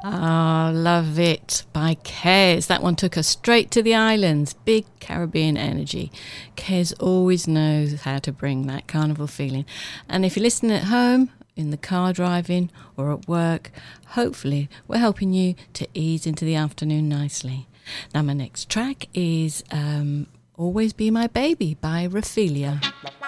Oh, love it. By Kes. That one took us straight to the islands. Big Caribbean energy. Kes always knows how to bring that carnival feeling. And if you're listening at home, in the car driving or at work, hopefully we're helping you to ease into the afternoon nicely. Now my next track is Always Be My Baby by Raphelia.